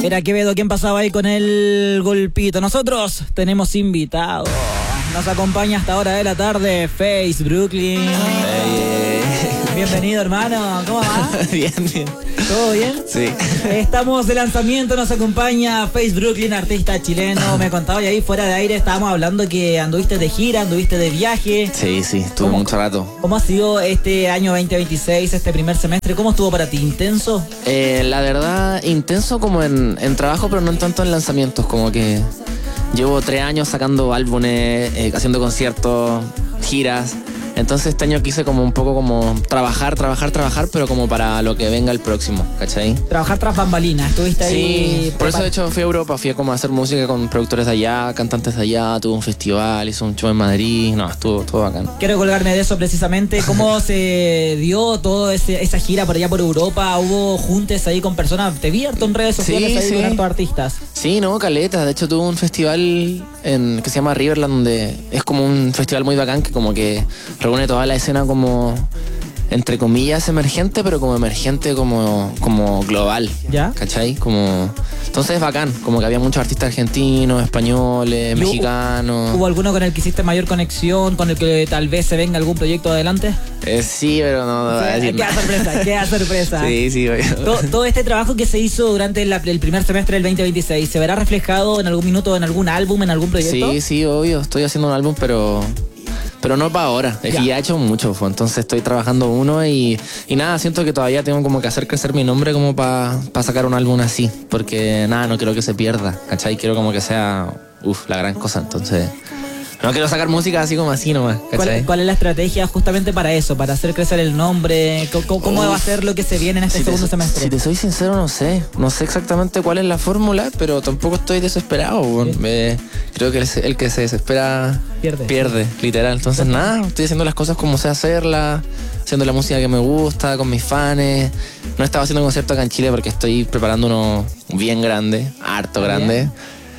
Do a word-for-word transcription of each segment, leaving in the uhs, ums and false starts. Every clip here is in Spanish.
Era Quevedo quien pasaba ahí con el golpito. Nosotros tenemos invitado. Nos acompaña hasta hora de la tarde Face Brooklyn. Hey. Bienvenido, hermano. ¿Cómo va? Bien, bien. ¿Todo bien? Sí. Estamos de lanzamiento, nos acompaña Face Brooklyn, artista chileno. Me contaba y ahí fuera de aire estábamos hablando que anduviste de gira, anduviste de viaje. Sí, sí, estuve mucho rato. ¿Cómo ha sido este año veinte veintiséis, este primer semestre? ¿Cómo estuvo para ti? ¿Intenso? Eh, la verdad, intenso como en, en trabajo, pero no tanto en lanzamientos. Como que llevo tres años sacando álbumes, eh, haciendo conciertos, giras. Entonces este año quise como un poco como trabajar, trabajar, trabajar, pero como para lo que venga el próximo, ¿cachai? Trabajar tras bambalinas, estuviste ahí. Sí, por eso de hecho fui a Europa, fui a como a hacer música con productores de allá, cantantes de allá, tuve un festival, hice un show en Madrid, no, estuvo todo bacán. Quiero colgarme de eso precisamente, ¿cómo se dio toda esa gira por allá por Europa? ¿Hubo juntes ahí con personas? Te vi harto en redes sociales sí, ahí sí. con hartos artistas. Sí, no, caleta, de hecho tuve un festival en, que se llama Riverland, donde es como un festival muy bacán que como que reúne toda la escena como, entre comillas, emergente, pero como emergente como, como global. ¿Ya? ¿Cachai? Como... Entonces es bacán, como que había muchos artistas argentinos, españoles, mexicanos. ¿Hubo alguno con el que hiciste mayor conexión, con el que tal vez se venga algún proyecto adelante? Eh, sí, pero no, no voy a decir Queda nada. sorpresa, queda sorpresa. Sí, sí, obvio. Todo, todo este trabajo que se hizo durante la, el primer semestre del veinte veintiséis, ¿se verá reflejado en algún minuto en algún álbum, en algún proyecto? Sí, sí, obvio. Estoy haciendo un álbum, pero... Pero no para ahora, es ya. que ya he hecho mucho, fue. Entonces estoy trabajando uno y, y nada, siento que todavía tengo como que hacer crecer mi nombre como para pa sacar un álbum así, porque nada, no quiero que se pierda, ¿cachai? Quiero como que sea, uff, la gran cosa, entonces... No quiero sacar música así como así nomás, ¿cachai? ¿Cuál, ¿Cuál es la estrategia justamente para eso? Para hacer crecer el nombre. ¿Cómo, cómo Uf, va a ser lo que se viene en este si segundo te, semestre? Si te soy sincero, no sé. No sé exactamente cuál es la fórmula, pero tampoco estoy desesperado. Bueno. Me, creo que el, el que se desespera pierde, pierde literal. Entonces, nada, estoy haciendo las cosas como sé hacerlas, haciendo la música que me gusta, con mis fans. No estaba haciendo un concierto acá en Chile porque estoy preparando uno bien grande, harto grande. Bien.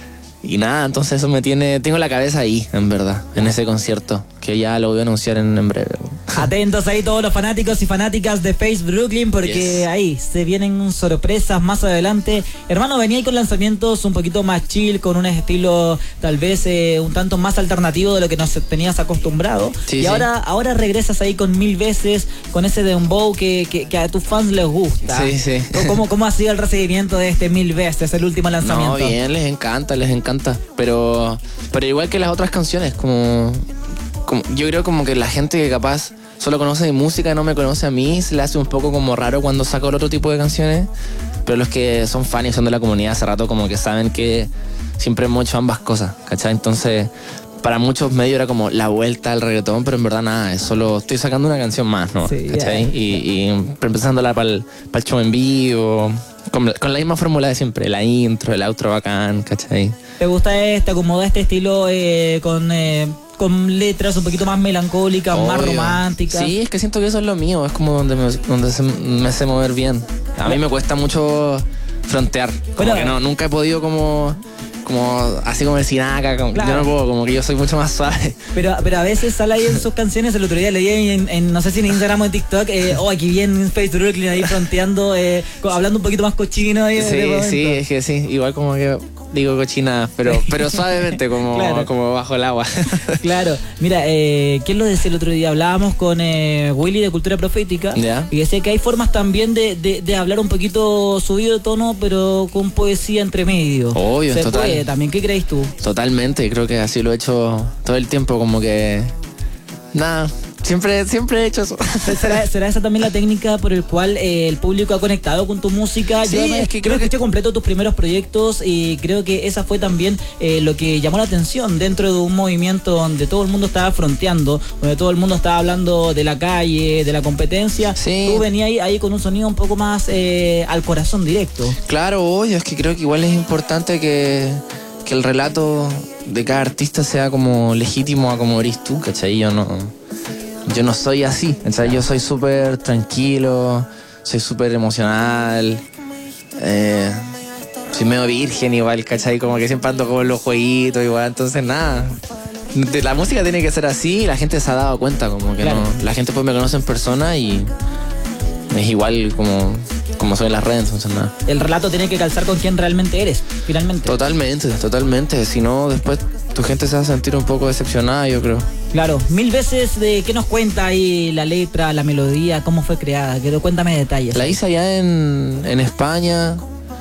Y nada, entonces eso me tiene... Tengo la cabeza ahí, en verdad, en ese concierto, que ya lo voy a anunciar en, en breve. Atentos ahí todos los fanáticos y fanáticas de Face Brooklyn, porque yes. ahí se vienen sorpresas más adelante. Hermano, venía ahí con lanzamientos un poquito más chill, con un estilo tal vez eh, un tanto más alternativo de lo que nos tenías acostumbrado. Sí, y sí. ahora ahora regresas ahí con Mil Veces, con ese dembow que, que, que a tus fans les gusta. Sí, sí. ¿Cómo, ¿Cómo ha sido el recibimiento de este Mil Veces, el último lanzamiento? No, bien, les encanta, les encanta. Pero, pero igual que las otras canciones, como, como yo creo como que la gente que capaz solo conoce mi música y no me conoce a mí, se le hace un poco como raro cuando saco el otro tipo de canciones. Pero los que son fans y son de la comunidad hace rato como que saben que siempre hemos hecho ambas cosas, ¿cachai? Entonces, para muchos medios era como la vuelta al reggaetón, pero en verdad nada, es solo estoy sacando una canción más, ¿no? Sí, ¿cachai? Yeah. Y, y empezándola para el, para el show en vivo, con, con la misma fórmula de siempre, la intro, el outro bacán, ¿cachai? ¿Te gusta este, acomoda este estilo eh, con... Eh... con letras un poquito más melancólicas, obvio, más románticas? Sí, es que siento que eso es lo mío, es como donde me, donde se, me sé mover bien. A mí me cuesta mucho frontear, como bueno, que no, nunca he podido como... como así como el Sinaca, como, claro. Yo no puedo, como que yo soy mucho más suave. Pero, pero a veces sale ahí en sus canciones, el otro día leí en, en no sé si en Instagram o en TikTok, eh, oh, aquí bien Face Brooklyn ahí fronteando, eh, hablando un poquito más cochino ahí. Sí, sí, es que sí, igual como que digo cochina, pero, pero suavemente, como, claro. como bajo el agua. Claro, mira, eh, ¿quién lo decía el otro día? Hablábamos con eh, Willy de Cultura Profética, ¿ya? Y decía que hay formas también de, de, de hablar un poquito subido de tono, pero con poesía entre medio. Obvio, se total. puede también, ¿qué crees tú? Totalmente, creo que así lo he hecho todo el tiempo, como que... Nada... Siempre, siempre he hecho eso. ¿Será, ¿Será esa también la técnica por el cual eh, el público ha conectado con tu música? Sí, Yo es que creo que que escuché completo tus primeros proyectos y creo que esa fue también eh, lo que llamó la atención dentro de un movimiento donde todo el mundo estaba fronteando, donde todo el mundo estaba hablando de la calle, de la competencia. Sí. Tú venías ahí, ahí con un sonido un poco más eh, al corazón directo. Claro, obvio, es que creo que igual es importante que, que el relato de cada artista sea como legítimo a como eres tú, ¿cachai? Yo no... Yo no soy así, ¿sabes? Yo soy súper tranquilo, soy súper emocional, eh, soy medio virgen igual, ¿cachai? Como que siempre ando con los jueguitos igual, entonces nada. La música tiene que ser así y la gente se ha dado cuenta, como que claro. no. La gente pues me conoce en persona y es igual como como soy en las redes, entonces nada. El relato tiene que calzar con quién realmente eres, finalmente. Totalmente, totalmente. Si no, después tu gente se va a sentir un poco decepcionada, yo creo. Claro, Mil Veces, ¿de qué nos cuenta ahí la letra, la melodía, cómo fue creada? Quiero, cuéntame detalles. La hice allá en, en España.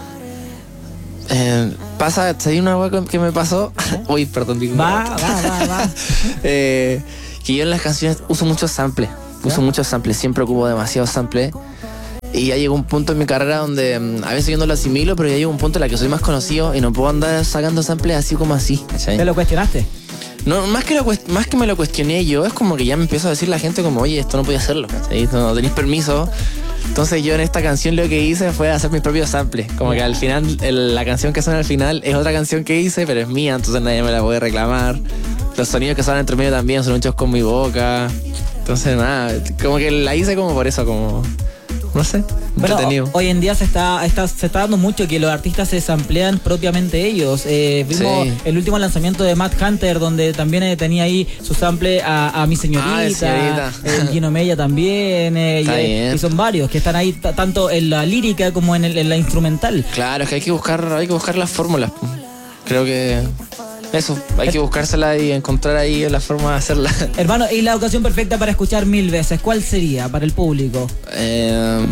Eh, pasa, ¿sabes una hueá que me pasó? Uy, perdón, digo. Va, va, va, va. eh, que yo en las canciones uso muchos samples. Uso muchos samples, siempre ocupo demasiados samples. Y ya llegó un punto en mi carrera donde um, a veces yo no lo asimilo, pero ya llegó un punto en el que soy más conocido y no puedo andar sacando samples así como así. ¿Cachai? ¿Te lo cuestionaste? No, más que, lo, más que me lo cuestioné yo, es como que ya me empiezo a decir la gente como, oye, esto no podía hacerlo, ¿cachai? No, no tenéis permiso. Entonces yo en esta canción lo que hice fue hacer mis propios samples. Como que al final, el, la canción que suena al final es otra canción que hice, pero es mía, entonces nadie me la puede reclamar. Los sonidos que suenan entre medio también son hechos con mi boca. Entonces nada, como que la hice como por eso, como... No sé, bueno, entretenido. Hoy en día se está, está, se está dando mucho que los artistas se samplean propiamente ellos. Eh, vimos sí. el último lanzamiento de Matt Hunter, donde también eh, tenía ahí su sample a, a Mi Señorita, ah, señorita. El Gino Mella también, eh, y, y son varios que están ahí t- tanto en la lírica como en, el, en la instrumental. Claro, es que hay que buscar, hay que buscar las fórmulas. Creo que... Eso, hay que buscársela y encontrar ahí la forma de hacerla. Hermano, ¿y la ocasión perfecta para escuchar Mil Veces? ¿Cuál sería para el público? Eh,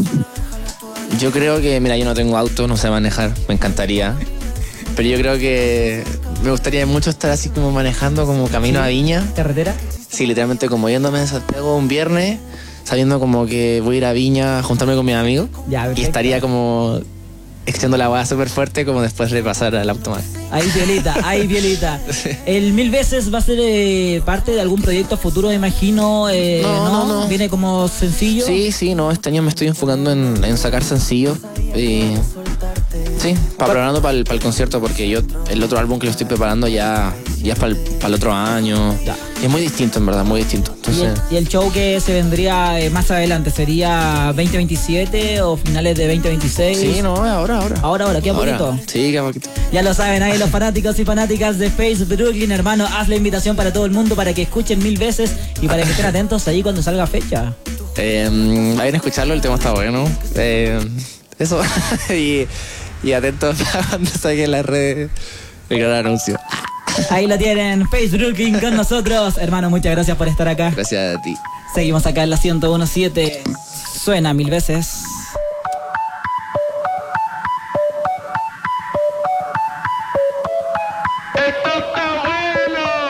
yo creo que, mira, yo no tengo auto, no sé manejar, me encantaría. Pero yo creo que me gustaría mucho estar así como manejando como camino ¿Sí? a Viña. ¿Carretera? Sí, literalmente como yéndome de Santiago un viernes, sabiendo como que voy a ir a Viña a juntarme con mis amigos. Ya, y estaría como... extiendo la hueá súper fuerte como después de pasar al automático. Ahí violita, ahí violita. Sí. El Mil Veces va a ser eh, parte de algún proyecto futuro, me imagino. Eh, no, no, no, no. Viene como sencillo. Sí, sí, no, este año me estoy enfocando en, en sacar sencillos. Y sí, para preparando para el, para el concierto, porque yo el otro álbum que lo estoy preparando ya, ya es para el, para el otro año. Ya. Y es muy distinto, en verdad, muy distinto. Entonces... ¿Y, el, ¿Y el show que se vendría eh, más adelante sería veinte veintisiete o finales de veinte veintiséis? Sí, no, ahora, ahora. Ahora, ahora, queda ahora. poquito. Sí, queda poquito. Ya lo saben ahí los fanáticos y fanáticas de Face Brooklyn, hermano, haz la invitación para todo el mundo para que escuchen Mil Veces y para que estén atentos ahí cuando salga fecha. Eh, vayan a escucharlo, el tema está bueno. Eh, eso. y, y atentos a cuando salga en las redes el gran anuncio. Ahí lo tienen, Face Brooklyn con nosotros. Hermano, muchas gracias por estar acá. Gracias a ti. Seguimos acá en la ciento uno punto siete. Suena Mil Veces.